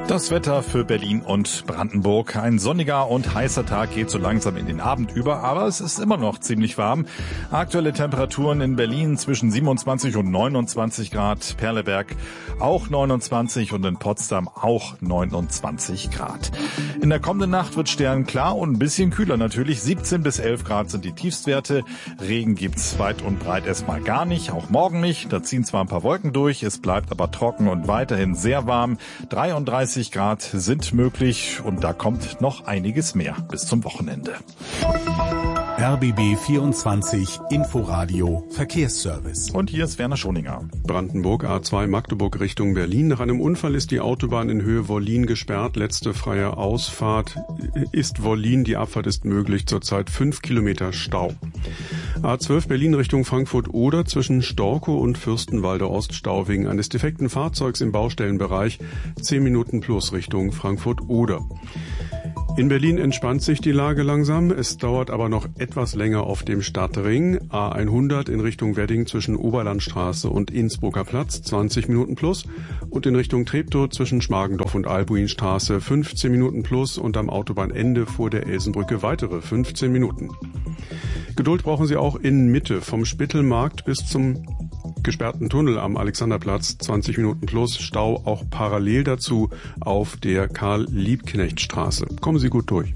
Das Wetter für Berlin und Brandenburg. Ein sonniger und heißer Tag geht so langsam in den Abend über, aber es ist immer noch ziemlich warm. Aktuelle Temperaturen in Berlin zwischen 27 und 29 Grad, Perleberg auch 29 und in Potsdam auch 29 Grad. In der kommenden Nacht wird sternklar und ein bisschen kühler natürlich. 17 bis 11 Grad sind die Tiefstwerte. Regen gibt's weit und breit erstmal gar nicht, auch morgen nicht. Da ziehen zwar ein paar Wolken durch, es bleibt aber trocken und weiterhin sehr warm. 33 Grad sind möglich und da kommt noch einiges mehr bis zum Wochenende. RBB 24 Inforadio Verkehrsservice. Und hier ist Werner Schoninger. Brandenburg A2 Magdeburg Richtung Berlin. Nach einem Unfall ist die Autobahn in Höhe Wollin gesperrt. Letzte freie Ausfahrt ist Wollin. Die Abfahrt ist möglich. Zurzeit 5 Kilometer Stau. A12 Berlin Richtung Frankfurt-Oder zwischen Storkow und Fürstenwalde Ost Stau wegen eines defekten Fahrzeugs im Baustellenbereich. 10 Minuten plus Richtung Frankfurt-Oder. In Berlin entspannt sich die Lage langsam. Es dauert aber noch etwas länger auf dem Stadtring. A100 in Richtung Wedding zwischen Oberlandstraße und Innsbrucker Platz 20 Minuten plus und in Richtung Treptow zwischen Schmargendorf und Albuinstraße 15 Minuten plus und am Autobahnende vor der Elsenbrücke weitere 15 Minuten. Geduld brauchen Sie auch in Mitte vom Spittelmarkt bis zum gesperrten Tunnel am Alexanderplatz, 20 Minuten plus, Stau auch parallel dazu auf der Karl-Liebknecht-Straße. Kommen Sie gut durch.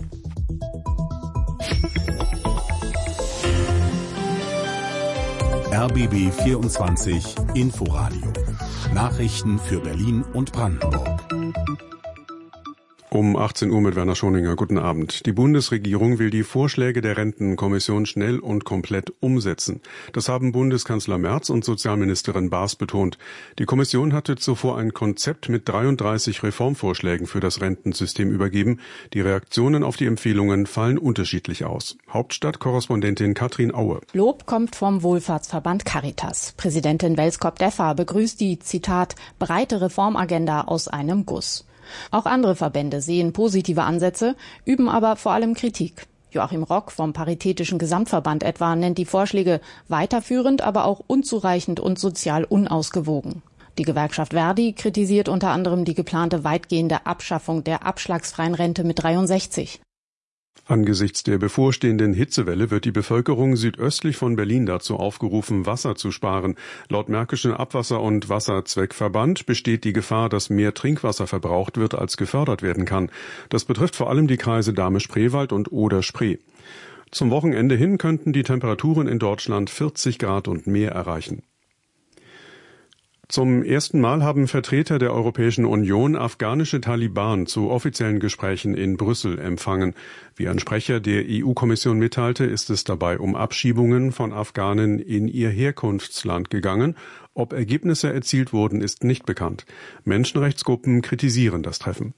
RBB 24 Inforadio. Nachrichten für Berlin und Brandenburg. Um 18 Uhr mit Werner Schoninger. Guten Abend. Die Bundesregierung will die Vorschläge der Rentenkommission schnell und komplett umsetzen. Das haben Bundeskanzler Merz und Sozialministerin Baas betont. Die Kommission hatte zuvor ein Konzept mit 33 Reformvorschlägen für das Rentensystem übergeben. Die Reaktionen auf die Empfehlungen fallen unterschiedlich aus. Hauptstadtkorrespondentin Katrin Aue. Lob kommt vom Wohlfahrtsverband Caritas. Präsidentin Welskop-Deffer begrüßt die, Zitat, breite Reformagenda aus einem Guss. Auch andere Verbände sehen positive Ansätze, üben aber vor allem Kritik. Joachim Rock vom Paritätischen Gesamtverband etwa nennt die Vorschläge weiterführend, aber auch unzureichend und sozial unausgewogen. Die Gewerkschaft Verdi kritisiert unter anderem die geplante weitgehende Abschaffung der abschlagsfreien Rente mit 63. Angesichts der bevorstehenden Hitzewelle wird die Bevölkerung südöstlich von Berlin dazu aufgerufen, Wasser zu sparen. Laut Märkischen Abwasser- und Wasserzweckverband besteht die Gefahr, dass mehr Trinkwasser verbraucht wird, als gefördert werden kann. Das betrifft vor allem die Kreise Dahme-Spreewald und Oder-Spree. Zum Wochenende hin könnten die Temperaturen in Deutschland 40 Grad und mehr erreichen. Zum ersten Mal haben Vertreter der Europäischen Union afghanische Taliban zu offiziellen Gesprächen in Brüssel empfangen. Wie ein Sprecher der EU-Kommission mitteilte, ist es dabei um Abschiebungen von Afghanen in ihr Herkunftsland gegangen. Ob Ergebnisse erzielt wurden, ist nicht bekannt. Menschenrechtsgruppen kritisieren das Treffen.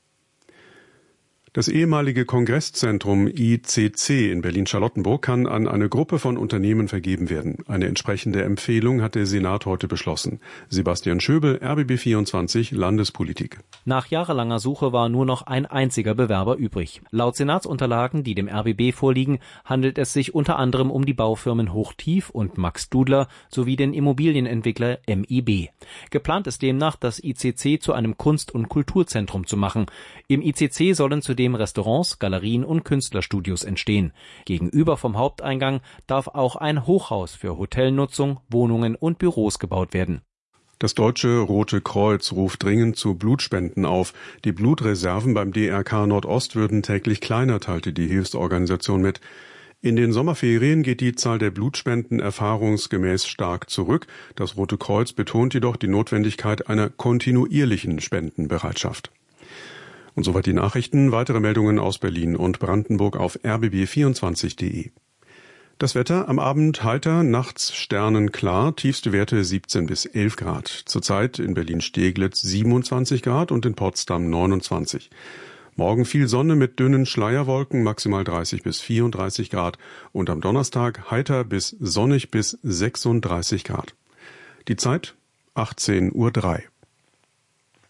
Das ehemalige Kongresszentrum ICC in Berlin-Charlottenburg kann an eine Gruppe von Unternehmen vergeben werden. Eine entsprechende Empfehlung hat der Senat heute beschlossen. Sebastian Schöbel, RBB 24 Landespolitik. Nach jahrelanger Suche war nur noch ein einziger Bewerber übrig. Laut Senatsunterlagen, die dem RBB vorliegen, handelt es sich unter anderem um die Baufirmen Hochtief und Max Dudler sowie den Immobilienentwickler MIB. Geplant ist demnach, das ICC zu einem Kunst- und Kulturzentrum zu machen. Im ICC sollen zudem Restaurants, Galerien und Künstlerstudios entstehen. Gegenüber vom Haupteingang darf auch ein Hochhaus für Hotelnutzung, Wohnungen und Büros gebaut werden. Das Deutsche Rote Kreuz ruft dringend zu Blutspenden auf. Die Blutreserven beim DRK Nordost würden täglich kleiner, teilte die Hilfsorganisation mit. In den Sommerferien geht die Zahl der Blutspenden erfahrungsgemäß stark zurück. Das Rote Kreuz betont jedoch die Notwendigkeit einer kontinuierlichen Spendenbereitschaft. Und soweit die Nachrichten. Weitere Meldungen aus Berlin und Brandenburg auf rbb24.de. Das Wetter am Abend heiter, nachts sternenklar, tiefste Werte 17 bis 11 Grad. Zurzeit in Berlin-Steglitz 27 Grad und in Potsdam 29. Morgen viel Sonne mit dünnen Schleierwolken, maximal 30 bis 34 Grad. Und am Donnerstag heiter bis sonnig bis 36 Grad. Die Zeit 18:03 Uhr.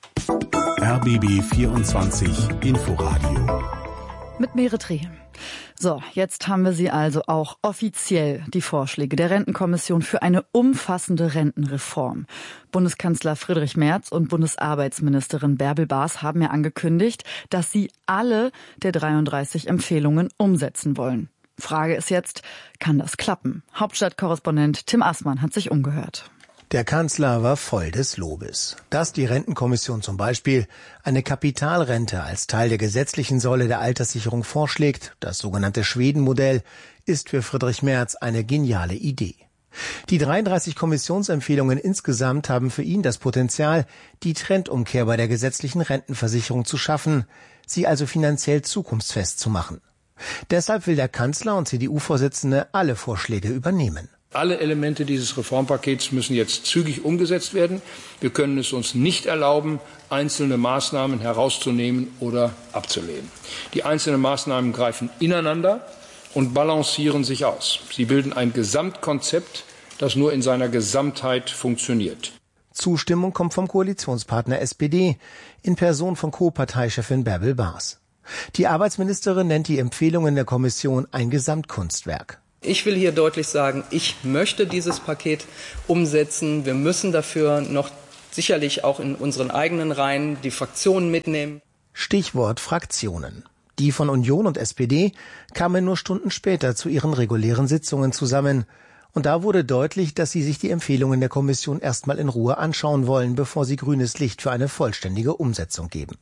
RBB 24 Inforadio. Mit Merit Rehm. So, jetzt haben wir sie also auch offiziell, die Vorschläge der Rentenkommission für eine umfassende Rentenreform. Bundeskanzler Friedrich Merz und Bundesarbeitsministerin Bärbel Baas haben ja angekündigt, dass sie alle der 33 Empfehlungen umsetzen wollen. Frage ist jetzt, kann das klappen? Hauptstadtkorrespondent Tim Assmann hat sich umgehört. Der Kanzler war voll des Lobes. Dass die Rentenkommission zum Beispiel eine Kapitalrente als Teil der gesetzlichen Säule der Alterssicherung vorschlägt, das sogenannte Schweden-Modell, ist für Friedrich Merz eine geniale Idee. Die 33 Kommissionsempfehlungen insgesamt haben für ihn das Potenzial, die Trendumkehr bei der gesetzlichen Rentenversicherung zu schaffen, sie also finanziell zukunftsfest zu machen. Deshalb will der Kanzler und CDU-Vorsitzende alle Vorschläge übernehmen. Alle Elemente dieses Reformpakets müssen jetzt zügig umgesetzt werden. Wir können es uns nicht erlauben, einzelne Maßnahmen herauszunehmen oder abzulehnen. Die einzelnen Maßnahmen greifen ineinander und balancieren sich aus. Sie bilden ein Gesamtkonzept, das nur in seiner Gesamtheit funktioniert. Zustimmung kommt vom Koalitionspartner SPD in Person von Co-Parteichefin Bärbel Baas. Die Arbeitsministerin nennt die Empfehlungen der Kommission ein Gesamtkunstwerk. Ich will hier deutlich sagen, ich möchte dieses Paket umsetzen. Wir müssen dafür noch sicherlich auch in unseren eigenen Reihen die Fraktionen mitnehmen. Stichwort Fraktionen. Die von Union und SPD kamen nur Stunden später zu ihren regulären Sitzungen zusammen. Und da wurde deutlich, dass sie sich die Empfehlungen der Kommission erstmal in Ruhe anschauen wollen, bevor sie grünes Licht für eine vollständige Umsetzung geben.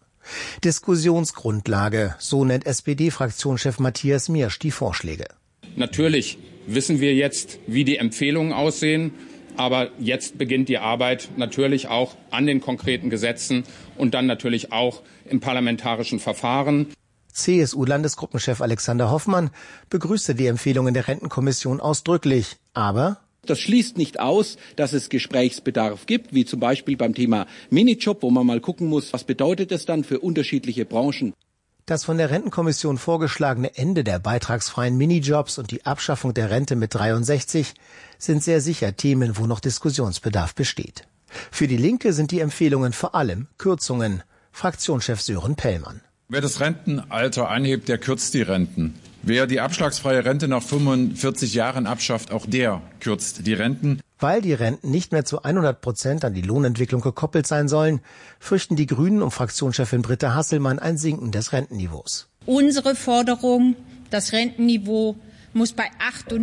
Diskussionsgrundlage, so nennt SPD-Fraktionschef Matthias Miersch die Vorschläge. Natürlich wissen wir jetzt, wie die Empfehlungen aussehen, aber jetzt beginnt die Arbeit natürlich auch an den konkreten Gesetzen und dann natürlich auch im parlamentarischen Verfahren. CSU-Landesgruppenchef Alexander Hoffmann begrüßte die Empfehlungen der Rentenkommission ausdrücklich, aber das schließt nicht aus, dass es Gesprächsbedarf gibt, wie zum Beispiel beim Thema Minijob, wo man mal gucken muss, was bedeutet das dann für unterschiedliche Branchen. Das von der Rentenkommission vorgeschlagene Ende der beitragsfreien Minijobs und die Abschaffung der Rente mit 63 sind sehr sicher Themen, wo noch Diskussionsbedarf besteht. Für die Linke sind die Empfehlungen vor allem Kürzungen. Fraktionschef Sören Pellmann. Wer das Rentenalter anhebt, der kürzt die Renten. Wer die abschlagsfreie Rente nach 45 Jahren abschafft, auch der kürzt die Renten. Weil die Renten nicht mehr zu 100% an die Lohnentwicklung gekoppelt sein sollen, fürchten die Grünen um Fraktionschefin Britta Hasselmann ein Sinken des Rentenniveaus. Unsere Forderung, das Rentenniveau muss bei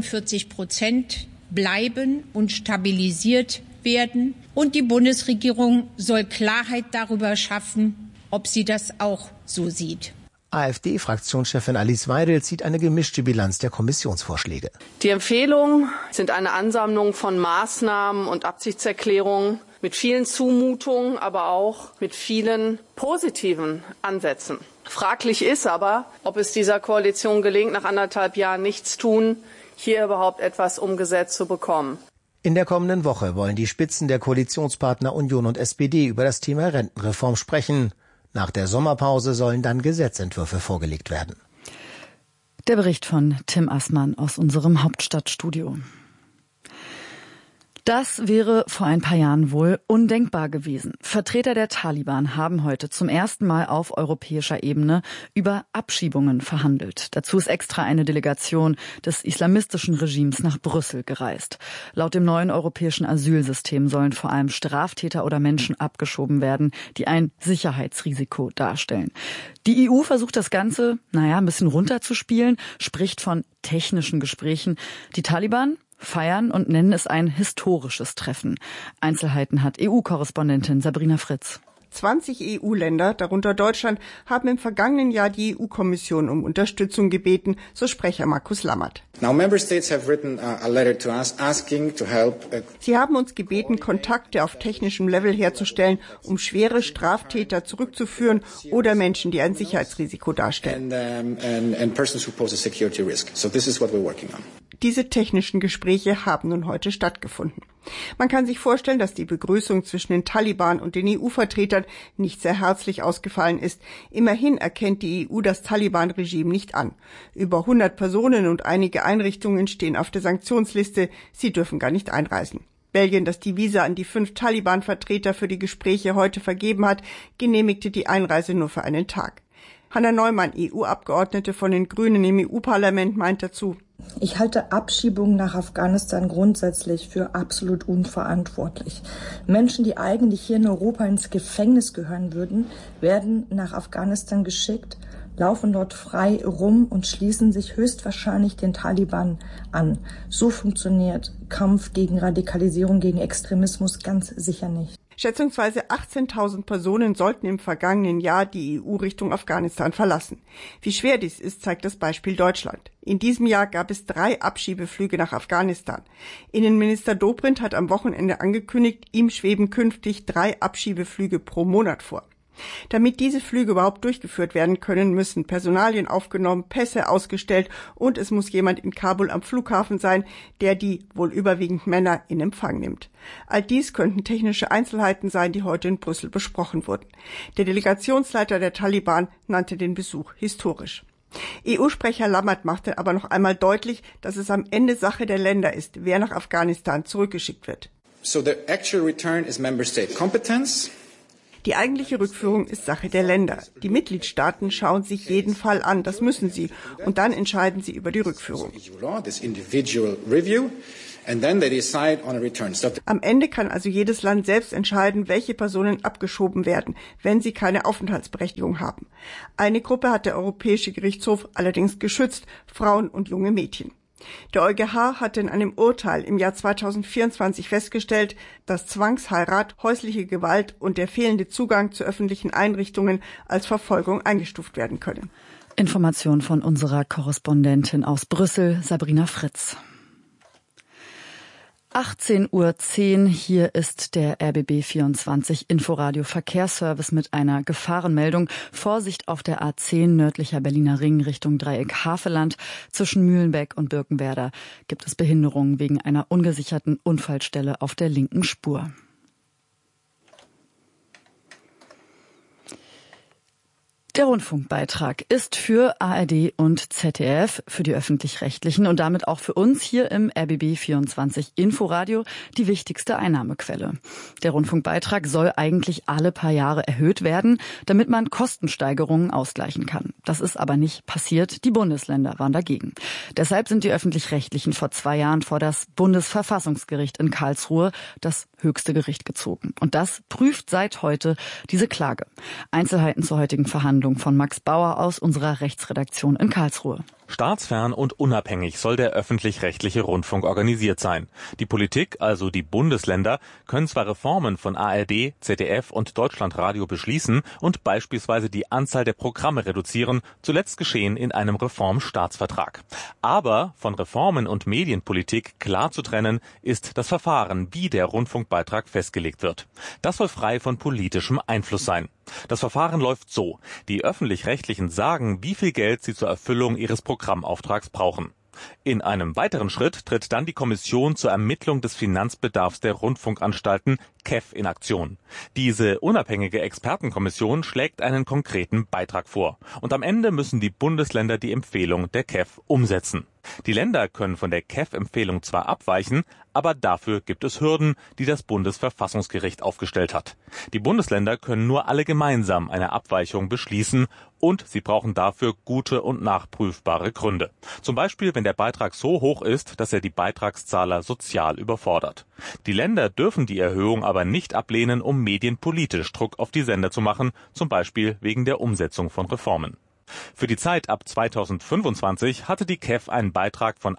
48% bleiben und stabilisiert werden. Und die Bundesregierung soll Klarheit darüber schaffen, ob sie das auch so sieht. AfD-Fraktionschefin Alice Weidel zieht eine gemischte Bilanz der Kommissionsvorschläge. Die Empfehlungen sind eine Ansammlung von Maßnahmen und Absichtserklärungen mit vielen Zumutungen, aber auch mit vielen positiven Ansätzen. Fraglich ist aber, ob es dieser Koalition gelingt, nach 1,5 Jahren nichts tun, hier überhaupt etwas umgesetzt zu bekommen. In der kommenden Woche wollen die Spitzen der Koalitionspartner Union und SPD über das Thema Rentenreform sprechen. Nach der Sommerpause sollen dann Gesetzentwürfe vorgelegt werden. Der Bericht von Tim Assmann aus unserem Hauptstadtstudio. Das wäre vor ein paar Jahren wohl undenkbar gewesen. Vertreter der Taliban haben heute zum ersten Mal auf europäischer Ebene über Abschiebungen verhandelt. Dazu ist extra eine Delegation des islamistischen Regimes nach Brüssel gereist. Laut dem neuen europäischen Asylsystem sollen vor allem Straftäter oder Menschen abgeschoben werden, die ein Sicherheitsrisiko darstellen. Die EU versucht das Ganze, ein bisschen runterzuspielen, spricht von technischen Gesprächen. Die Taliban feiern und nennen es ein historisches Treffen. Einzelheiten hat EU-Korrespondentin Sabrina Fritz. 20 EU-Länder, darunter Deutschland, haben im vergangenen Jahr die EU-Kommission um Unterstützung gebeten, so Sprecher Markus Lammert. Sie haben uns gebeten, Kontakte auf technischem Level herzustellen, um schwere Straftäter zurückzuführen oder Menschen, die ein Sicherheitsrisiko darstellen. Diese technischen Gespräche haben nun heute stattgefunden. Man kann sich vorstellen, dass die Begrüßung zwischen den Taliban und den EU-Vertretern nicht sehr herzlich ausgefallen ist. Immerhin erkennt die EU das Taliban-Regime nicht an. Über 100 Personen und einige Einrichtungen stehen auf der Sanktionsliste. Sie dürfen gar nicht einreisen. Belgien, das die Visa an die 5 Taliban-Vertreter für die Gespräche heute vergeben hat, genehmigte die Einreise nur für einen Tag. Hanna Neumann, EU-Abgeordnete von den Grünen im EU-Parlament, meint dazu: Ich halte Abschiebungen nach Afghanistan grundsätzlich für absolut unverantwortlich. Menschen, die eigentlich hier in Europa ins Gefängnis gehören würden, werden nach Afghanistan geschickt, laufen dort frei rum und schließen sich höchstwahrscheinlich den Taliban an. So funktioniert Kampf gegen Radikalisierung, gegen Extremismus ganz sicher nicht. Schätzungsweise 18.000 Personen sollten im vergangenen Jahr die EU Richtung Afghanistan verlassen. Wie schwer dies ist, zeigt das Beispiel Deutschland. In diesem Jahr gab es 3 Abschiebeflüge nach Afghanistan. Innenminister Dobrindt hat am Wochenende angekündigt, ihm schweben künftig 3 Abschiebeflüge pro Monat vor. Damit diese Flüge überhaupt durchgeführt werden können, müssen Personalien aufgenommen, Pässe ausgestellt und es muss jemand in Kabul am Flughafen sein, der die wohl überwiegend Männer in Empfang nimmt. All dies könnten technische Einzelheiten sein, die heute in Brüssel besprochen wurden. Der Delegationsleiter der Taliban nannte den Besuch historisch. EU-Sprecher Lammert machte aber noch einmal deutlich, dass es am Ende Sache der Länder ist, wer nach Afghanistan zurückgeschickt wird. So the actual return is member state competence. Die eigentliche Rückführung ist Sache der Länder. Die Mitgliedstaaten schauen sich jeden Fall an, das müssen sie, und dann entscheiden sie über die Rückführung. Am Ende kann also jedes Land selbst entscheiden, welche Personen abgeschoben werden, wenn sie keine Aufenthaltsberechtigung haben. Eine Gruppe hat der Europäische Gerichtshof allerdings geschützt: Frauen und junge Mädchen. Der EuGH hatte in einem Urteil im Jahr 2024 festgestellt, dass Zwangsheirat, häusliche Gewalt und der fehlende Zugang zu öffentlichen Einrichtungen als Verfolgung eingestuft werden können. Information von unserer Korrespondentin aus Brüssel, Sabrina Fritz. 18:10 Uhr, hier ist der RBB 24 Inforadio Verkehrsservice mit einer Gefahrenmeldung. Vorsicht auf der A10 nördlicher Berliner Ring Richtung Dreieck Havelland. Zwischen Mühlenbeck und Birkenwerder gibt es Behinderungen wegen einer ungesicherten Unfallstelle auf der linken Spur. Der Rundfunkbeitrag ist für ARD und ZDF, für die Öffentlich-Rechtlichen und damit auch für uns hier im RBB 24 Inforadio die wichtigste Einnahmequelle. Der Rundfunkbeitrag soll eigentlich alle paar Jahre erhöht werden, damit man Kostensteigerungen ausgleichen kann. Das ist aber nicht passiert. Die Bundesländer waren dagegen. Deshalb sind die Öffentlich-Rechtlichen vor 2 Jahren vor das Bundesverfassungsgericht in Karlsruhe, das höchste Gericht, gezogen. Und das prüft seit heute diese Klage. Einzelheiten zur heutigen Verhandlung von Max Bauer aus unserer Rechtsredaktion in Karlsruhe. Staatsfern und unabhängig soll der öffentlich-rechtliche Rundfunk organisiert sein. Die Politik, also die Bundesländer, können zwar Reformen von ARD, ZDF und Deutschlandradio beschließen und beispielsweise die Anzahl der Programme reduzieren, zuletzt geschehen in einem Reformstaatsvertrag. Aber von Reformen und Medienpolitik klar zu trennen ist das Verfahren, wie der Rundfunkbeitrag festgelegt wird. Das soll frei von politischem Einfluss sein. Das Verfahren läuft so: Die Öffentlich-Rechtlichen sagen, wie viel Geld sie zur Erfüllung ihres Programmauftrags brauchen. In einem weiteren Schritt tritt dann die Kommission zur Ermittlung des Finanzbedarfs der Rundfunkanstalten, KEF, in Aktion. Diese unabhängige Expertenkommission schlägt einen konkreten Beitrag vor. Und am Ende müssen die Bundesländer die Empfehlung der KEF umsetzen. Die Länder können von der KEF-Empfehlung zwar abweichen, aber dafür gibt es Hürden, die das Bundesverfassungsgericht aufgestellt hat. Die Bundesländer können nur alle gemeinsam eine Abweichung beschließen und sie brauchen dafür gute und nachprüfbare Gründe. Zum Beispiel, wenn der Beitrag so hoch ist, dass er die Beitragszahler sozial überfordert. Die Länder dürfen die Erhöhung aber nicht ablehnen, um medienpolitisch Druck auf die Sender zu machen, zum Beispiel wegen der Umsetzung von Reformen. Für die Zeit ab 2025 hatte die KEF einen Beitrag von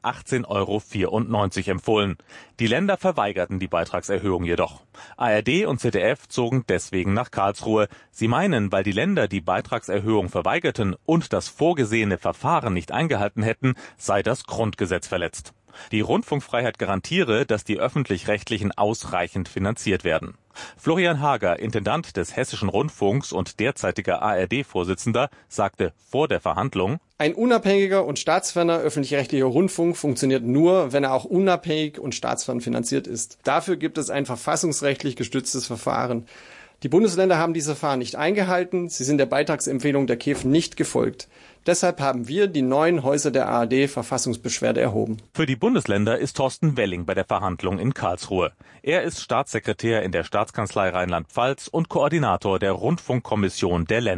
18,94 € empfohlen. Die Länder verweigerten die Beitragserhöhung jedoch. ARD und ZDF zogen deswegen nach Karlsruhe. Sie meinen, weil die Länder die Beitragserhöhung verweigerten und das vorgesehene Verfahren nicht eingehalten hätten, sei das Grundgesetz verletzt. Die Rundfunkfreiheit garantiere, dass die Öffentlich-Rechtlichen ausreichend finanziert werden. Florian Hager, Intendant des Hessischen Rundfunks und derzeitiger ARD-Vorsitzender, sagte vor der Verhandlung: Ein unabhängiger und staatsferner öffentlich-rechtlicher Rundfunk funktioniert nur, wenn er auch unabhängig und staatsfern finanziert ist. Dafür gibt es ein verfassungsrechtlich gestütztes Verfahren. Die Bundesländer haben dieses Verfahren nicht eingehalten, sie sind der Beitragsempfehlung der KEF nicht gefolgt. Deshalb haben wir die 9 Häuser der ARD Verfassungsbeschwerde erhoben. Für die Bundesländer ist Thorsten Welling bei der Verhandlung in Karlsruhe. Er ist Staatssekretär in der Staatskanzlei Rheinland-Pfalz und Koordinator der Rundfunkkommission der Länder.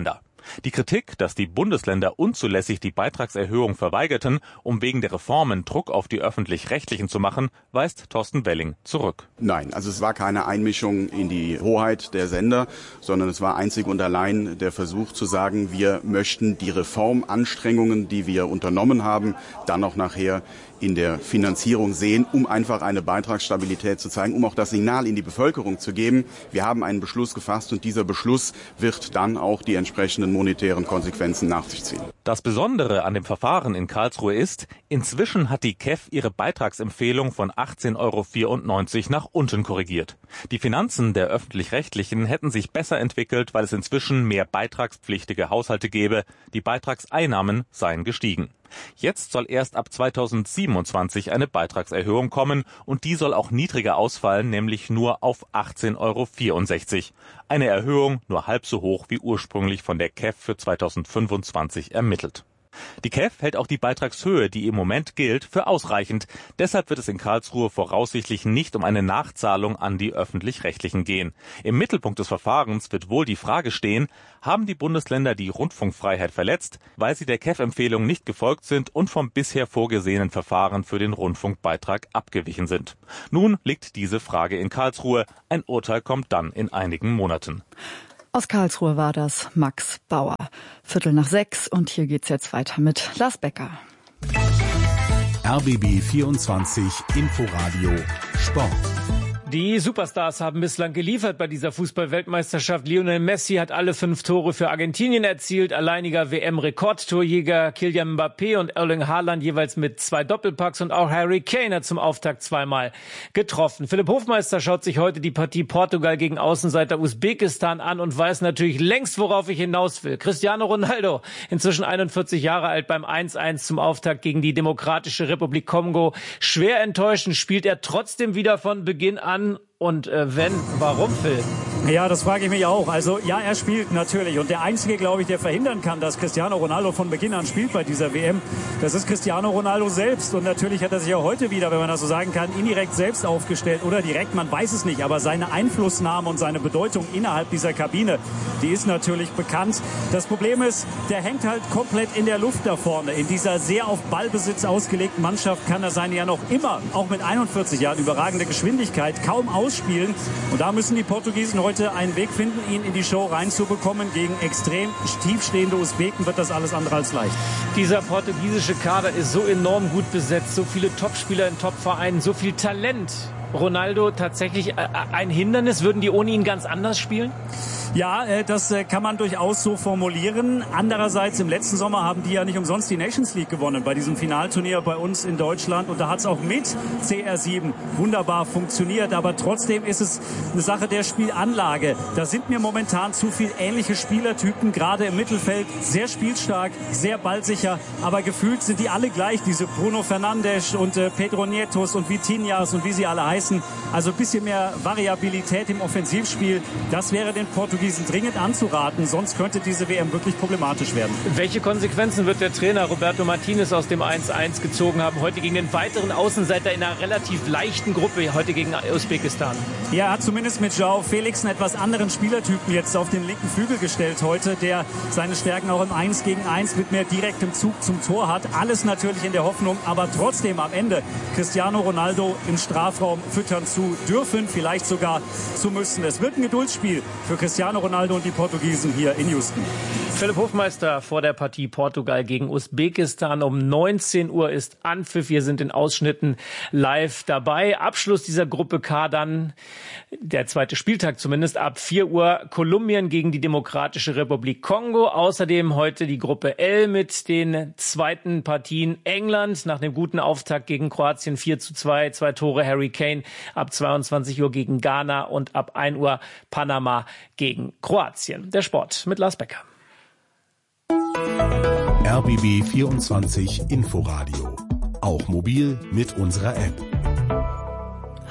Die Kritik, dass die Bundesländer unzulässig die Beitragserhöhung verweigerten, um wegen der Reformen Druck auf die Öffentlich-Rechtlichen zu machen, weist Thorsten Welling zurück. Nein, also es war keine Einmischung in die Hoheit der Sender, sondern es war einzig und allein der Versuch zu sagen, wir möchten die Reformanstrengungen, die wir unternommen haben, dann auch nachher in der Finanzierung sehen, um einfach eine Beitragsstabilität zu zeigen, um auch das Signal in die Bevölkerung zu geben. Wir haben einen Beschluss gefasst und dieser Beschluss wird dann auch die entsprechenden monetären Konsequenzen nach sich ziehen. Das Besondere an dem Verfahren in Karlsruhe ist, inzwischen hat die KEF ihre Beitragsempfehlung von 18,94 € nach unten korrigiert. Die Finanzen der Öffentlich-Rechtlichen hätten sich besser entwickelt, weil es inzwischen mehr beitragspflichtige Haushalte gäbe. Die Beitragseinnahmen seien gestiegen. Jetzt soll erst ab 2027 eine Beitragserhöhung kommen und die soll auch niedriger ausfallen, nämlich nur auf 18,64 €. Eine Erhöhung nur halb so hoch wie ursprünglich von der KEF für 2025 ermittelt. Die KEF hält auch die Beitragshöhe, die im Moment gilt, für ausreichend. Deshalb wird es in Karlsruhe voraussichtlich nicht um eine Nachzahlung an die Öffentlich-Rechtlichen gehen. Im Mittelpunkt des Verfahrens wird wohl die Frage stehen, haben die Bundesländer die Rundfunkfreiheit verletzt, weil sie der KEF-Empfehlung nicht gefolgt sind und vom bisher vorgesehenen Verfahren für den Rundfunkbeitrag abgewichen sind. Nun liegt diese Frage in Karlsruhe. Ein Urteil kommt dann in einigen Monaten. Aus Karlsruhe war das Max Bauer. 5:45 und hier geht's jetzt weiter mit Lars Becker. RBB 24 Inforadio Sport. Die Superstars haben bislang geliefert bei dieser Fußball-Weltmeisterschaft. Lionel Messi hat alle 5 Tore für Argentinien erzielt. Alleiniger WM-Rekordtorjäger Kylian Mbappé und Erling Haaland jeweils mit 2 Doppelpacks. Und auch Harry Kane hat zum Auftakt zweimal getroffen. Philipp Hofmeister schaut sich heute die Partie Portugal gegen Außenseiter Usbekistan an und weiß natürlich längst, worauf ich hinaus will. Cristiano Ronaldo, inzwischen 41 Jahre alt, beim 1:1 zum Auftakt gegen die Demokratische Republik Kongo. Schwer enttäuschend spielt er trotzdem wieder von Beginn an. Und wenn, warum, Phil? Ja, das frage ich mich auch. Also ja, er spielt natürlich. Und der Einzige, glaube ich, der verhindern kann, dass Cristiano Ronaldo von Beginn an spielt bei dieser WM, das ist Cristiano Ronaldo selbst. Und natürlich hat er sich auch heute wieder, wenn man das so sagen kann, indirekt selbst aufgestellt. Oder direkt, man weiß es nicht. Aber seine Einflussnahme und seine Bedeutung innerhalb dieser Kabine, die ist natürlich bekannt. Das Problem ist, der hängt halt komplett in der Luft da vorne. In dieser sehr auf Ballbesitz ausgelegten Mannschaft kann er seine ja noch immer, auch mit 41 Jahren, überragende Geschwindigkeit kaum ausspielen. Und da müssen die Portugiesen heute einen Weg finden, ihn in die Show reinzubekommen. Gegen extrem tiefstehende Usbeken wird das alles andere als leicht. Dieser portugiesische Kader ist so enorm gut besetzt. So viele Topspieler in Topvereinen, so viel Talent. Ronaldo tatsächlich ein Hindernis? Würden die ohne ihn ganz anders spielen? Ja, das kann man durchaus so formulieren. Andererseits, im letzten Sommer haben die ja nicht umsonst die Nations League gewonnen bei diesem Finalturnier bei uns in Deutschland. Und da hat es auch mit CR7 wunderbar funktioniert. Aber trotzdem ist es eine Sache der Spielanlage. Da sind mir momentan zu viel ähnliche Spielertypen, gerade im Mittelfeld. Sehr spielstark, sehr ballsicher. Aber gefühlt sind die alle gleich. Diese Bruno Fernandes und Pedro Nietos und Vitinhas und wie sie alle heißen. Also ein bisschen mehr Variabilität im Offensivspiel. Das wäre den Portugiesen dringend anzuraten, sonst könnte diese WM wirklich problematisch werden. Welche Konsequenzen wird der Trainer Roberto Martinez aus dem 1:1 gezogen haben, heute gegen den weiteren Außenseiter in einer relativ leichten Gruppe, heute gegen Usbekistan? Ja, er hat zumindest mit João Felix einen etwas anderen Spielertypen jetzt auf den linken Flügel gestellt heute, der seine Stärken auch im 1 gegen 1 mit mehr direktem Zug zum Tor hat. Alles natürlich in der Hoffnung, aber trotzdem am Ende Cristiano Ronaldo im Strafraum füttern zu dürfen, vielleicht sogar zu müssen. Es wird ein Geduldsspiel für Cristiano Ronaldo und die Portugiesen hier in Houston. Philipp Hofmeister vor der Partie Portugal gegen Usbekistan. Um 19 Uhr ist Anpfiff. Wir sind in Ausschnitten live dabei. Abschluss dieser Gruppe K dann, der zweite Spieltag zumindest, ab 4 Uhr Kolumbien gegen die Demokratische Republik Kongo. Außerdem heute die Gruppe L mit den zweiten Partien. England nach dem guten Auftakt gegen Kroatien 4:2, 2 Tore Harry Kane. Ab 22 Uhr gegen Ghana und ab 1 Uhr Panama gegen Kroatien. Der Sport mit Lars Becker. RBB 24 Inforadio. Auch mobil mit unserer App.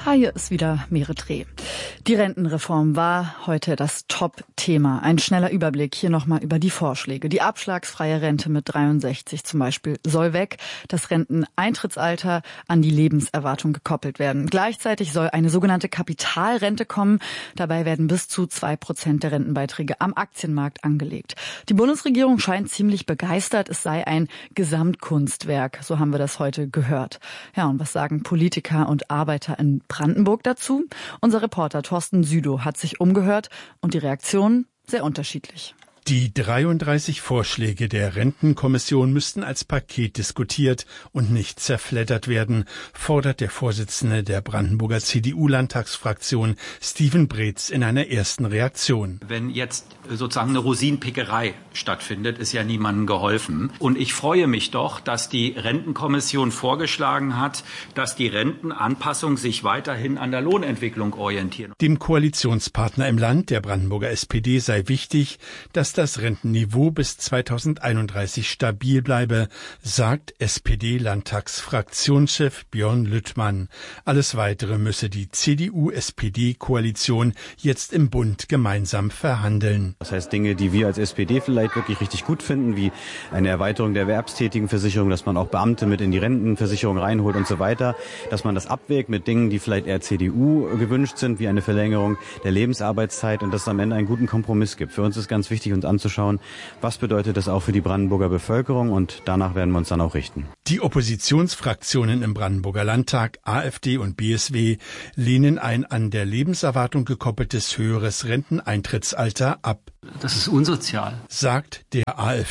Hier ist wieder Merit Reh. Die Rentenreform war heute das Top-Thema. Ein schneller Überblick hier nochmal über die Vorschläge. Die abschlagsfreie Rente mit 63 zum Beispiel soll weg. Das Renteneintrittsalter an die Lebenserwartung gekoppelt werden. Gleichzeitig soll eine sogenannte Kapitalrente kommen. Dabei werden bis zu 2% der Rentenbeiträge am Aktienmarkt angelegt. Die Bundesregierung scheint ziemlich begeistert. Es sei ein Gesamtkunstwerk. So haben wir das heute gehört. Ja, und was sagen Politiker und Arbeiter in Brandenburg dazu? Unser Reporter Thorsten Südow hat sich umgehört und die Reaktionen sehr unterschiedlich. Die 33 Vorschläge der Rentenkommission müssten als Paket diskutiert und nicht zerfleddert werden, fordert der Vorsitzende der Brandenburger CDU-Landtagsfraktion Steven Breetz in einer ersten Reaktion. Wenn jetzt sozusagen eine Rosinenpickerei stattfindet, ist ja niemandem geholfen. Und ich freue mich doch, dass die Rentenkommission vorgeschlagen hat, dass die Rentenanpassung sich weiterhin an der Lohnentwicklung orientieren. Dem Koalitionspartner im Land, der Brandenburger SPD, sei wichtig, dass das Rentenniveau bis 2031 stabil bleibe, sagt SPD-Landtagsfraktionschef Björn Lüttmann. Alles Weitere müsse die CDU-SPD-Koalition jetzt im Bund gemeinsam verhandeln. Das heißt, Dinge, die wir als SPD vielleicht wirklich richtig gut finden, wie eine Erweiterung der Erwerbstätigenversicherung, dass man auch Beamte mit in die Rentenversicherung reinholt und so weiter, dass man das abwägt mit Dingen, die vielleicht eher CDU gewünscht sind, wie eine Verlängerung der Lebensarbeitszeit und dass es am Ende einen guten Kompromiss gibt. Für uns ist ganz wichtig, uns anzuschauen, was bedeutet das auch für die Brandenburger Bevölkerung, und danach werden wir uns dann auch richten. Die Oppositionsfraktionen im Brandenburger Landtag, AfD und BSW, lehnen ein an der Lebenserwartung gekoppeltes höheres Renteneintrittsalter ab. Das ist unsozial, sagt der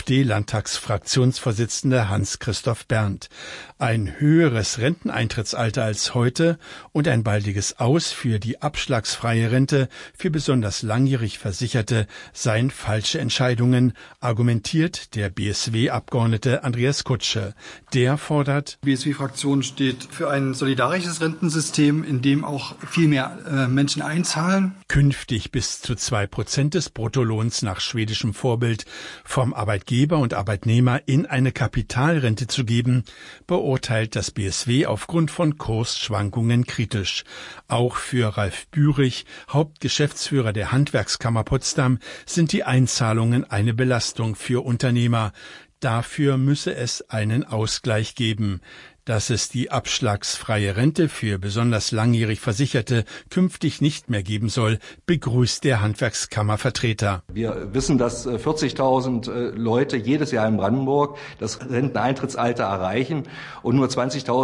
AfD-Landtagsfraktionsvorsitzende Hans-Christoph Berndt. Ein höheres Renteneintrittsalter als heute und ein baldiges Aus für die abschlagsfreie Rente für besonders langjährig Versicherte seien falsche Entscheidungen, argumentiert der BSW-Abgeordnete Andreas Kutsche. Der fordert: Die BSW-Fraktion steht für ein solidarisches Rentensystem, in dem auch viel mehr Menschen einzahlen. Künftig bis zu 2% des Bruttolohns nach schwedischem Vorbild vom Arbeitgeber und Arbeitnehmer in eine Kapitalrente zu geben, beurteilt das BSW aufgrund von Kursschwankungen kritisch. Auch für Ralf Bürich, Hauptgeschäftsführer der Handwerkskammer Potsdam, sind die Einzahlungen eine Belastung für Unternehmer. Dafür müsse es einen Ausgleich geben. Dass es die abschlagsfreie Rente für besonders langjährig Versicherte künftig nicht mehr geben soll, begrüßt der Handwerkskammervertreter. Wir wissen, dass 40.000 Leute jedes Jahr in Brandenburg das Renteneintrittsalter erreichen und nur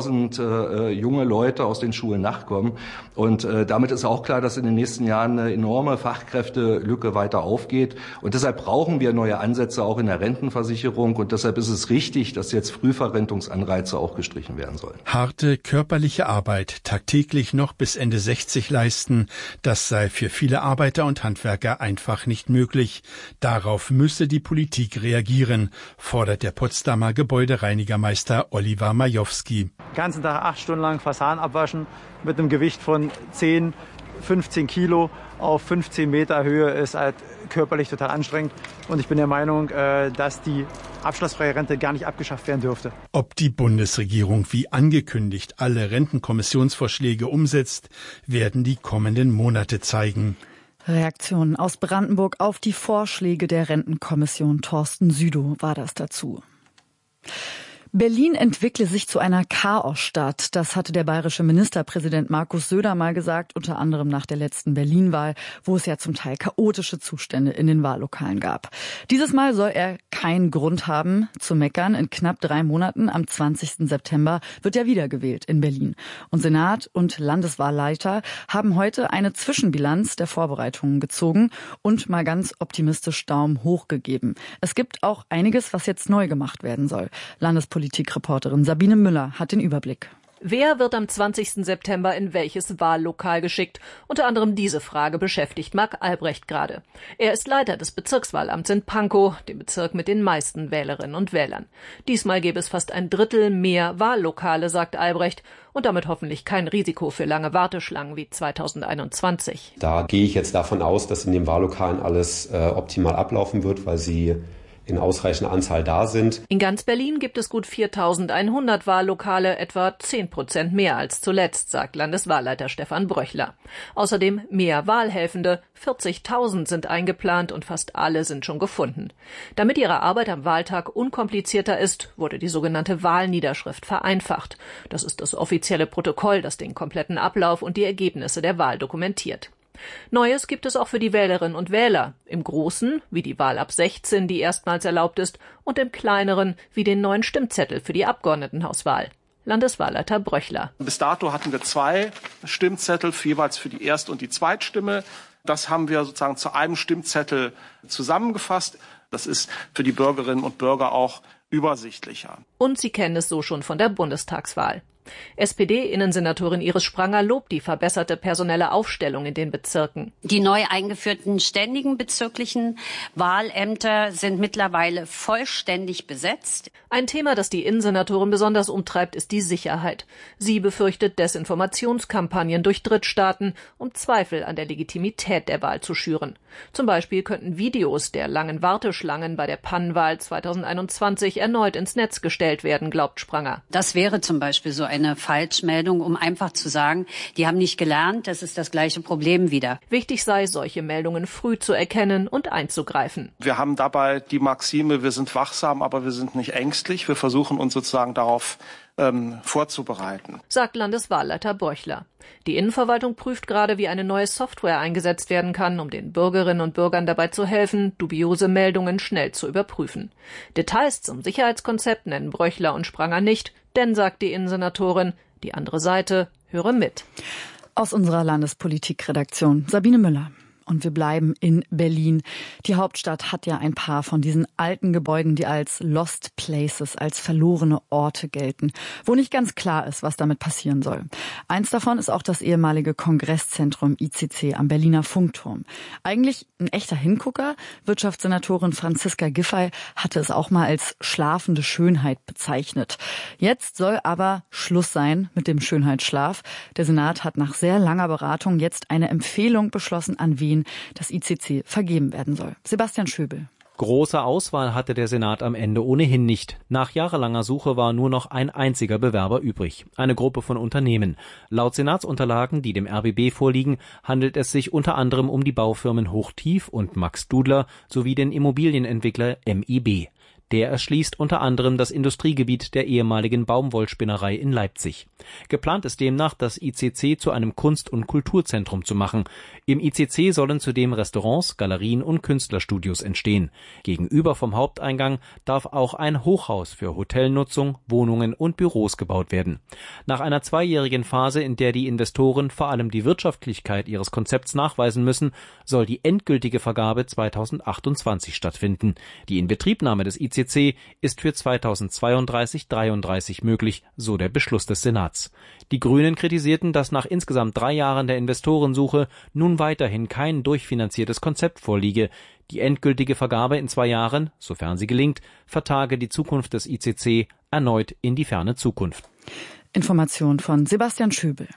20.000 junge Leute aus den Schulen nachkommen. Und damit ist auch klar, dass in den nächsten Jahren eine enorme Fachkräftelücke weiter aufgeht. Und deshalb brauchen wir neue Ansätze auch in der Rentenversicherung. Und deshalb ist es richtig, dass jetzt Frühverrentungsanreize auch gestrichen werden sollen. Harte körperliche Arbeit, tagtäglich noch bis Ende 60 leisten, das sei für viele Arbeiter und Handwerker einfach nicht möglich. Darauf müsse die Politik reagieren, fordert der Potsdamer Gebäudereinigermeister Oliver Majowski. Den ganzen Tag 8 Stunden lang Fassaden abwaschen mit einem Gewicht von 10, 15 Kilo auf 15 Meter Höhe ist halt körperlich total anstrengend. Und ich bin der Meinung, dass die abschlagsfreie Rente gar nicht abgeschafft werden dürfte. Ob die Bundesregierung wie angekündigt alle Rentenkommissionsvorschläge umsetzt, werden die kommenden Monate zeigen. Reaktionen aus Brandenburg auf die Vorschläge der Rentenkommission. Thorsten Südow war das dazu. Berlin entwickle sich zu einer Chaosstadt. Das hatte der bayerische Ministerpräsident Markus Söder mal gesagt, unter anderem nach der letzten Berlin-Wahl, wo es ja zum Teil chaotische Zustände in den Wahllokalen gab. Dieses Mal soll er keinen Grund haben zu meckern. In knapp 3 Monaten, am 20. September, wird ja wiedergewählt in Berlin. Und Senat und Landeswahlleiter haben heute eine Zwischenbilanz der Vorbereitungen gezogen und mal ganz optimistisch Daumen hoch gegeben. Es gibt auch einiges, was jetzt neu gemacht werden soll. Politikreporterin Sabine Müller hat den Überblick. Wer wird am 20. September in welches Wahllokal geschickt? Unter anderem diese Frage beschäftigt Marc Albrecht gerade. Er ist Leiter des Bezirkswahlamts in Pankow, dem Bezirk mit den meisten Wählerinnen und Wählern. Diesmal gäbe es fast 1/3 mehr Wahllokale, sagt Albrecht, und damit hoffentlich kein Risiko für lange Warteschlangen wie 2021. Da gehe ich jetzt davon aus, dass in den Wahllokalen alles optimal ablaufen wird, weil sie in ausreichender Anzahl da sind. In ganz Berlin gibt es gut 4.100 Wahllokale, etwa 10% mehr als zuletzt, sagt Landeswahlleiter Stefan Bröchler. Außerdem mehr Wahlhelfende, 40.000 sind eingeplant und fast alle sind schon gefunden. Damit ihre Arbeit am Wahltag unkomplizierter ist, wurde die sogenannte Wahlniederschrift vereinfacht. Das ist das offizielle Protokoll, das den kompletten Ablauf und die Ergebnisse der Wahl dokumentiert. Neues gibt es auch für die Wählerinnen und Wähler. Im Großen, wie die Wahl ab 16, die erstmals erlaubt ist, und im Kleineren, wie den neuen Stimmzettel für die Abgeordnetenhauswahl. Landeswahlleiter Bröchler. Bis dato hatten wir 2 Stimmzettel, jeweils für die Erst- und die Zweitstimme. Das haben wir sozusagen zu einem Stimmzettel zusammengefasst. Das ist für die Bürgerinnen und Bürger auch übersichtlicher. Und Sie kennen es so schon von der Bundestagswahl. SPD-Innensenatorin Iris Spranger lobt die verbesserte personelle Aufstellung in den Bezirken. Die neu eingeführten ständigen bezirklichen Wahlämter sind mittlerweile vollständig besetzt. Ein Thema, das die Innensenatorin besonders umtreibt, ist die Sicherheit. Sie befürchtet Desinformationskampagnen durch Drittstaaten, um Zweifel an der Legitimität der Wahl zu schüren. Zum Beispiel könnten Videos der langen Warteschlangen bei der Pannenwahl 2021 erneut ins Netz gestellt werden, glaubt Spranger. Das wäre zum Beispiel so eine Falschmeldung, um einfach zu sagen, die haben nicht gelernt, das ist das gleiche Problem wieder. Wichtig sei, solche Meldungen früh zu erkennen und einzugreifen. Wir haben dabei die Maxime, wir sind wachsam, aber wir sind nicht ängstlich. Wir versuchen uns sozusagen darauf vorzubereiten, sagt Landeswahlleiter Bröchler. Die Innenverwaltung prüft gerade, wie eine neue Software eingesetzt werden kann, um den Bürgerinnen und Bürgern dabei zu helfen, dubiose Meldungen schnell zu überprüfen. Details zum Sicherheitskonzept nennen Bröchler und Spranger nicht, denn, sagt die Innensenatorin, die andere Seite höre mit. Aus unserer Landespolitikredaktion Sabine Müller. Und wir bleiben in Berlin. Die Hauptstadt hat ja ein paar von diesen alten Gebäuden, die als Lost Places, als verlorene Orte gelten, wo nicht ganz klar ist, was damit passieren soll. Eins davon ist auch das ehemalige Kongresszentrum ICC am Berliner Funkturm. Eigentlich ein echter Hingucker. Wirtschaftssenatorin Franziska Giffey hatte es auch mal als schlafende Schönheit bezeichnet. Jetzt soll aber Schluss sein mit dem Schönheitsschlaf. Der Senat hat nach sehr langer Beratung jetzt eine Empfehlung beschlossen, an wen das ICC vergeben werden soll. Sebastian Schöbel. Große Auswahl hatte der Senat am Ende ohnehin nicht. Nach jahrelanger Suche war nur noch ein einziger Bewerber übrig. Eine Gruppe von Unternehmen. Laut Senatsunterlagen, die dem RBB vorliegen, handelt es sich unter anderem um die Baufirmen Hochtief und Max Dudler sowie den Immobilienentwickler MIB. Der erschließt unter anderem das Industriegebiet der ehemaligen Baumwollspinnerei in Leipzig. Geplant ist demnach, das ICC zu einem Kunst- und Kulturzentrum zu machen. Im ICC sollen zudem Restaurants, Galerien und Künstlerstudios entstehen. Gegenüber vom Haupteingang darf auch ein Hochhaus für Hotelnutzung, Wohnungen und Büros gebaut werden. Nach einer 2-jährigen Phase, in der die Investoren vor allem die Wirtschaftlichkeit ihres Konzepts nachweisen müssen, soll die endgültige Vergabe 2028 stattfinden. Die Inbetriebnahme des ICC ist für 2032/33 möglich, so der Beschluss des Senats. Die Grünen kritisierten, dass nach insgesamt 3 Jahren der Investorensuche nun weiterhin kein durchfinanziertes Konzept vorliege. Die endgültige Vergabe in 2 Jahren, sofern sie gelingt, vertage die Zukunft des ICC erneut in die ferne Zukunft. Information von Sebastian Schöbel.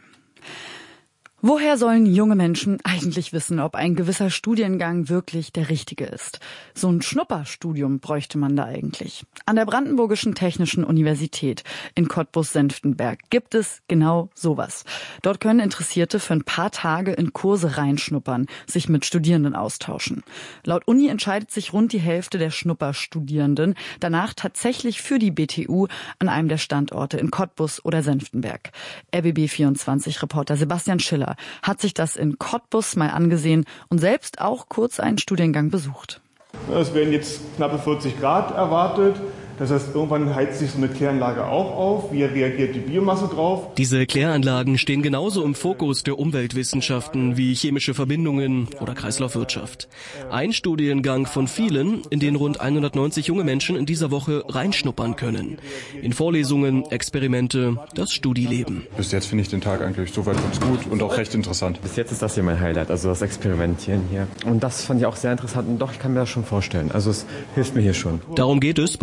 Woher sollen junge Menschen eigentlich wissen, ob ein gewisser Studiengang wirklich der richtige ist? So ein Schnupperstudium bräuchte man da eigentlich. An der Brandenburgischen Technischen Universität in Cottbus-Senftenberg gibt es genau sowas. Dort können Interessierte für ein paar Tage in Kurse reinschnuppern, sich mit Studierenden austauschen. Laut Uni entscheidet sich rund die Hälfte der Schnupperstudierenden danach tatsächlich für die BTU an einem der Standorte in Cottbus oder Senftenberg. RBB24-Reporter Sebastian Schiller hat sich das in Cottbus mal angesehen und selbst auch kurz einen Studiengang besucht. Es werden jetzt knappe 40 Grad erwartet. Das heißt, irgendwann heizt sich so eine Kläranlage auch auf. Wie reagiert die Biomasse drauf? Diese Kläranlagen stehen genauso im Fokus der Umweltwissenschaften wie chemische Verbindungen oder Kreislaufwirtschaft. Ein Studiengang von vielen, in den rund 190 junge Menschen in dieser Woche reinschnuppern können. In Vorlesungen, Experimente, das Studieleben. Bis jetzt finde ich den Tag eigentlich soweit ganz gut und auch recht interessant. Bis jetzt ist das hier mein Highlight, also das Experimentieren hier. Und das fand ich auch sehr interessant und doch, ich kann mir das schon vorstellen. Also es hilft mir hier schon. Darum geht es beim Schnupper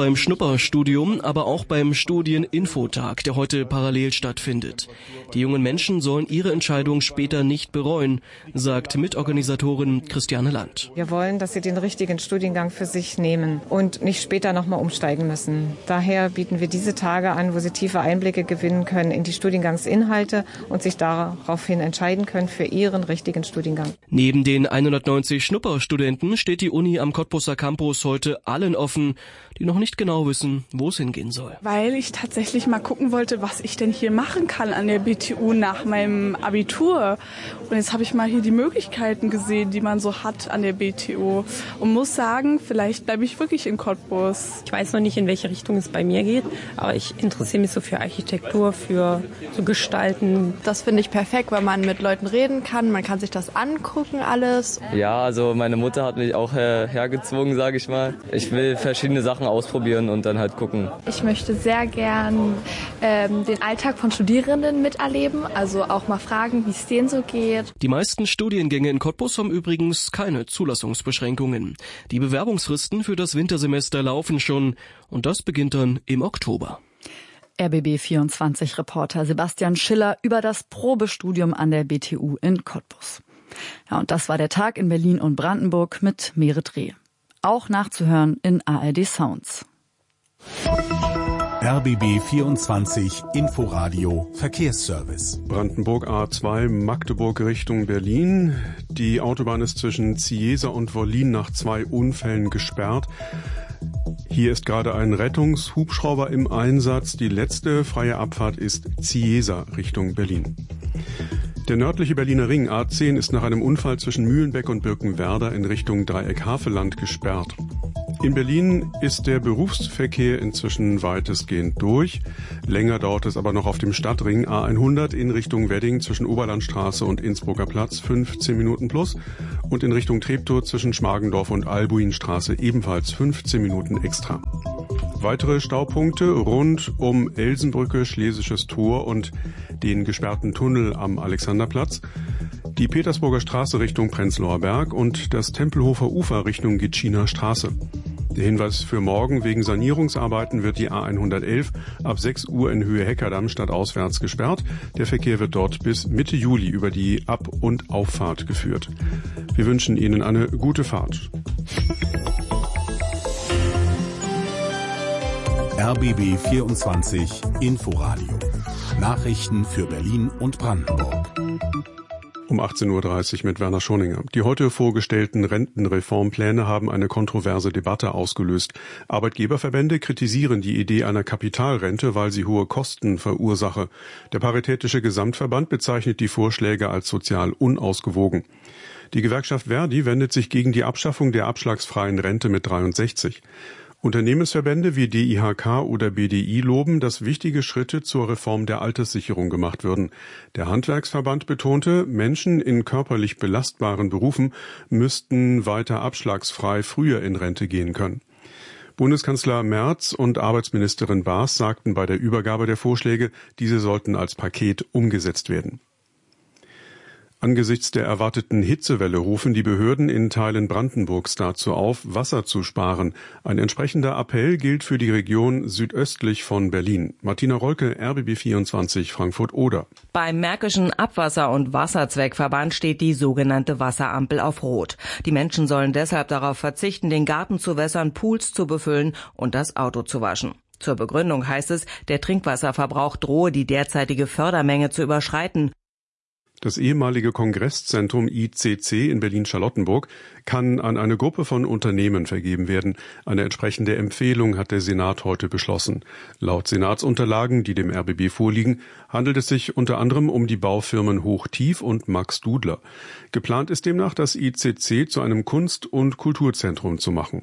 Schnupperstudium, aber auch beim Studieninfotag, der heute parallel stattfindet. Die jungen Menschen sollen ihre Entscheidung später nicht bereuen, sagt Mitorganisatorin Christiane Land. Wir wollen, dass sie den richtigen Studiengang für sich nehmen und nicht später nochmal umsteigen müssen. Daher bieten wir diese Tage an, wo sie tiefe Einblicke gewinnen können in die Studiengangsinhalte und sich daraufhin entscheiden können für ihren richtigen Studiengang. Neben den 190 Schnupperstudenten steht die Uni am Cottbuser Campus heute allen offen, die noch nicht genau wissen, wo es hingehen soll. Weil ich tatsächlich mal gucken wollte, was ich denn hier machen kann an der BTU nach meinem Abitur. Und jetzt habe ich mal hier die Möglichkeiten gesehen, die man so hat an der BTU. Und muss sagen, vielleicht bleibe ich wirklich in Cottbus. Ich weiß noch nicht, in welche Richtung es bei mir geht, aber ich interessiere mich so für Architektur, für so Gestalten. Das finde ich perfekt, weil man mit Leuten reden kann, man kann sich das angucken alles. Ja, also meine Mutter hat mich auch hergezwungen, sage ich mal. Ich will verschiedene Sachen ausprobieren und dann halt gucken. Ich möchte sehr gern den Alltag von Studierenden miterleben, also auch mal fragen, wie es denen so geht. Die meisten Studiengänge in Cottbus haben übrigens keine Zulassungsbeschränkungen. Die Bewerbungsfristen für das Wintersemester laufen schon und das beginnt dann im Oktober. RBB24-Reporter Sebastian Schiller über das Probestudium an der BTU in Cottbus. Ja, und das war der Tag in Berlin und Brandenburg mit Merit Reh. Auch nachzuhören in ARD Sounds. RBB 24 Inforadio Verkehrsservice. Brandenburg A2 Magdeburg Richtung Berlin. Die Autobahn ist zwischen Ziesa und Wollin nach 2 Unfällen gesperrt. Hier ist gerade ein Rettungshubschrauber im Einsatz. Die letzte freie Abfahrt ist Ziesa Richtung Berlin. Der nördliche Berliner Ring A10 ist nach einem Unfall zwischen Mühlenbeck und Birkenwerder in Richtung Dreieck-Havelland gesperrt. In Berlin ist der Berufsverkehr inzwischen weitestgehend durch. Länger dauert es aber noch auf dem Stadtring A100 in Richtung Wedding zwischen Oberlandstraße und Innsbrucker Platz 15 Minuten plus und in Richtung Treptow zwischen Schmargendorf und Albuinstraße ebenfalls 15 Minuten extra. Weitere Staupunkte rund um Elsenbrücke, Schlesisches Tor und den gesperrten Tunnel am Alexanderplatz, die Petersburger Straße Richtung Prenzlauer Berg und das Tempelhofer Ufer Richtung Gitschiner Straße. Der Hinweis für morgen: wegen Sanierungsarbeiten wird die A111 ab 6 Uhr in Höhe Heckerdamm stadtauswärts gesperrt. Der Verkehr wird dort bis Mitte Juli über die Ab- und Auffahrt geführt. Wir wünschen Ihnen eine gute Fahrt. RBB 24 Inforadio. Nachrichten für Berlin und Brandenburg. Um 18.30 Uhr mit Werner Schoninger. Die heute vorgestellten Rentenreformpläne haben eine kontroverse Debatte ausgelöst. Arbeitgeberverbände kritisieren die Idee einer Kapitalrente, weil sie hohe Kosten verursache. Der Paritätische Gesamtverband bezeichnet die Vorschläge als sozial unausgewogen. Die Gewerkschaft Verdi wendet sich gegen die Abschaffung der abschlagsfreien Rente mit 63. Unternehmensverbände wie DIHK oder BDI loben, dass wichtige Schritte zur Reform der Alterssicherung gemacht würden. Der Handwerksverband betonte, Menschen in körperlich belastbaren Berufen müssten weiter abschlagsfrei früher in Rente gehen können. Bundeskanzler Merz und Arbeitsministerin Baas sagten bei der Übergabe der Vorschläge, diese sollten als Paket umgesetzt werden. Angesichts der erwarteten Hitzewelle rufen die Behörden in Teilen Brandenburgs dazu auf, Wasser zu sparen. Ein entsprechender Appell gilt für die Region südöstlich von Berlin. Martina Rolke, RBB 24 Frankfurt-Oder. Beim Märkischen Abwasser- und Wasserzweckverband steht die sogenannte Wasserampel auf Rot. Die Menschen sollen deshalb darauf verzichten, den Garten zu wässern, Pools zu befüllen und das Auto zu waschen. Zur Begründung heißt es, der Trinkwasserverbrauch drohe die derzeitige Fördermenge zu überschreiten. Das ehemalige Kongresszentrum ICC in Berlin-Charlottenburg kann an eine Gruppe von Unternehmen vergeben werden. Eine entsprechende Empfehlung hat der Senat heute beschlossen. Laut Senatsunterlagen, die dem RBB vorliegen, handelt es sich unter anderem um die Baufirmen Hochtief und Max Dudler. Geplant ist demnach, das ICC zu einem Kunst- und Kulturzentrum zu machen.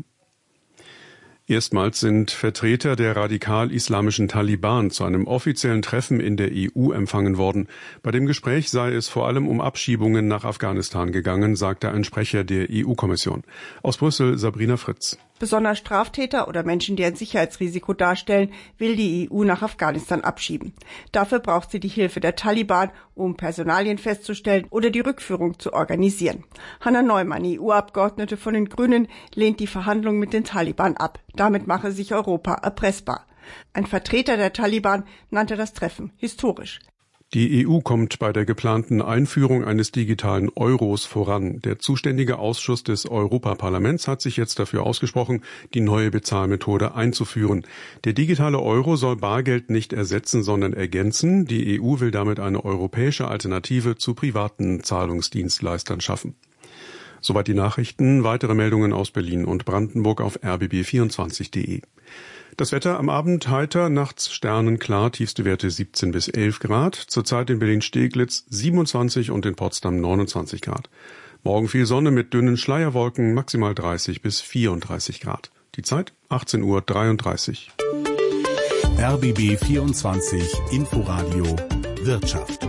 Erstmals sind Vertreter der radikal-islamischen Taliban zu einem offiziellen Treffen in der EU empfangen worden. Bei dem Gespräch sei es vor allem um Abschiebungen nach Afghanistan gegangen, sagte ein Sprecher der EU-Kommission. Aus Brüssel Sabrina Fritz. Besonders Straftäter oder Menschen, die ein Sicherheitsrisiko darstellen, will die EU nach Afghanistan abschieben. Dafür braucht sie die Hilfe der Taliban, um Personalien festzustellen oder die Rückführung zu organisieren. Hanna Neumann, EU-Abgeordnete von den Grünen, lehnt die Verhandlungen mit den Taliban ab. Damit mache sich Europa erpressbar. Ein Vertreter der Taliban nannte das Treffen historisch. Die EU kommt bei der geplanten Einführung eines digitalen Euros voran. Der zuständige Ausschuss des Europaparlaments hat sich jetzt dafür ausgesprochen, die neue Bezahlmethode einzuführen. Der digitale Euro soll Bargeld nicht ersetzen, sondern ergänzen. Die EU will damit eine europäische Alternative zu privaten Zahlungsdienstleistern schaffen. Soweit die Nachrichten. Weitere Meldungen aus Berlin und Brandenburg auf rbb24.de. Das Wetter am Abend heiter, nachts sternenklar, tiefste Werte 17 bis 11 Grad. Zurzeit in Berlin-Steglitz 27 und in Potsdam 29 Grad. Morgen viel Sonne mit dünnen Schleierwolken, maximal 30 bis 34 Grad. Die Zeit 18:33 Uhr. RBB 24 Inforadio Wirtschaft.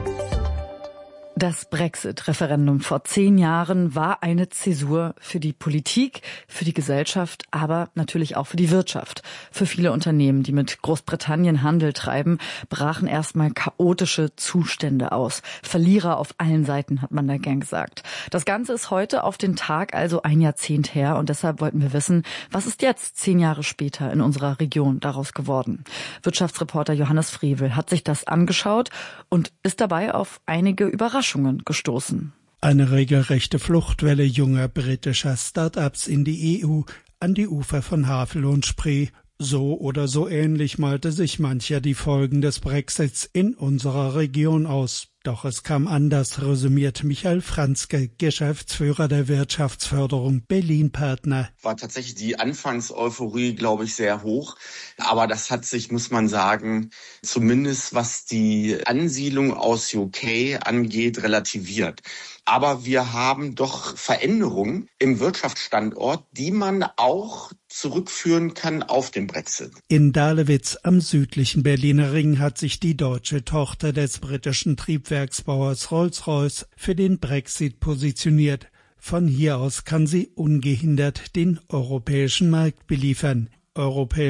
Das Brexit-Referendum vor 10 Jahren war eine Zäsur für die Politik, für die Gesellschaft, aber natürlich auch für die Wirtschaft. Für viele Unternehmen, die mit Großbritannien Handel treiben, brachen erstmal chaotische Zustände aus. Verlierer auf allen Seiten, hat man da gern gesagt. Das Ganze ist heute auf den Tag, also ein Jahrzehnt her, und deshalb wollten wir wissen, was ist jetzt 10 Jahre später in unserer Region daraus geworden? Wirtschaftsreporter Johannes Frevel hat sich das angeschaut und ist dabei auf einige Überraschungen gestoßen. Eine regelrechte Fluchtwelle junger britischer Start-ups in die EU, an die Ufer von Havel und Spree. So oder so ähnlich malte sich mancher die Folgen des Brexits in unserer Region aus. Doch es kam anders, resümiert Michael Franzke, Geschäftsführer der Wirtschaftsförderung Berlin-Partner. War tatsächlich die Anfangseuphorie, glaube ich, sehr hoch. Aber das hat sich, muss man sagen, zumindest was die Ansiedlung aus UK angeht, relativiert. Aber wir haben doch Veränderungen im Wirtschaftsstandort, die man auch zurückführen kann auf den Brexit. In Dahlewitz am südlichen Berliner Ring hat sich die deutsche Tochter des britischen Triebwerksbauers Rolls-Royce für den Brexit positioniert. Von hier aus kann sie ungehindert den europäischen Markt beliefern.